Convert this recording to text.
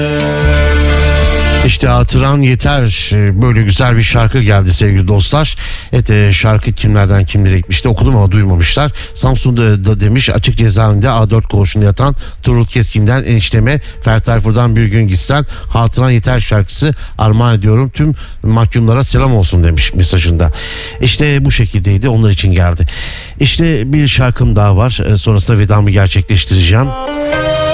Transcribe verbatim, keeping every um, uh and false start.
İşte hatıran yeter, böyle güzel bir şarkı geldi sevgili dostlar. Evet, şarkı kimlerden kimlere gitmişti okudum ama duymamışlar. Samsun'da da demiş, açık cezaevinde A dört koğuşunda yatan Tuğrul Keskin'den enişteme Ferdi Tayfur'dan bir gün gitsen hatıran yeter şarkısı armağan ediyorum, tüm mahkumlara selam olsun demiş mesajında. İşte bu şekildeydi, onlar için geldi. İşte bir şarkım daha var, sonrasında vedamı gerçekleştireceğim.